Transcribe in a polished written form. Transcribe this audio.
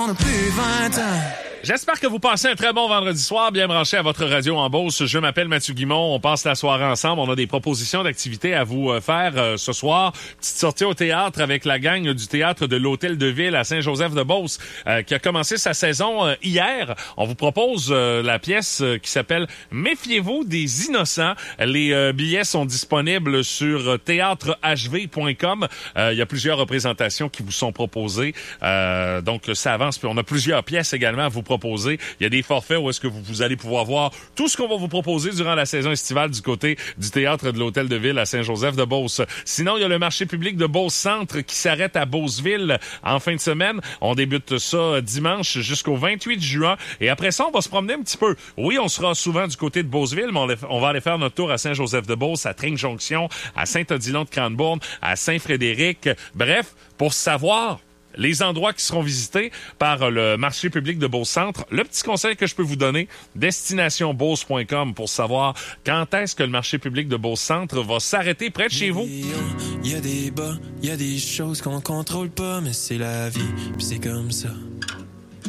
On a plus 20 ans. J'espère que vous passez un très bon vendredi soir, bien branché à votre radio en Beauce. Je m'appelle Mathieu Guimond. On passe la soirée ensemble. On a des propositions d'activités à vous faire ce soir. Petite sortie au théâtre avec la gang du théâtre de l'Hôtel de Ville à Saint-Joseph-de-Beauce qui a commencé sa saison hier. On vous propose la pièce qui s'appelle Méfiez-vous des innocents. Les billets sont disponibles sur théâtrehv.com. Il y a plusieurs représentations qui vous sont proposées. Donc ça avance. Puis on a plusieurs pièces également à vous proposer. Il y a des forfaits où est-ce que vous allez pouvoir voir tout ce qu'on va vous proposer durant la saison estivale du côté du théâtre de l'Hôtel de Ville à Saint-Joseph-de-Beauce. Sinon, il y a le marché public de Beauce-Centre qui s'arrête à Beauceville en fin de semaine. On débute ça dimanche jusqu'au 28 juin. Et après ça, on va se promener un petit peu. Oui, on sera souvent du côté de Beauceville, mais on va aller faire notre tour à Saint-Joseph-de-Beauce, à Tring-Jonction, à Saint-Odilon-de-Cranbourne, à Saint-Frédéric. Bref, pour savoir les endroits qui seront visités par le marché public de Beauce-Centre. Le petit conseil que je peux vous donner, destinationbeauce.com pour savoir quand est-ce que le marché public de Beauce-Centre va s'arrêter près de chez vous. Il y a des bas, il y a des choses qu'on contrôle pas, mais c'est la vie, puis c'est comme ça.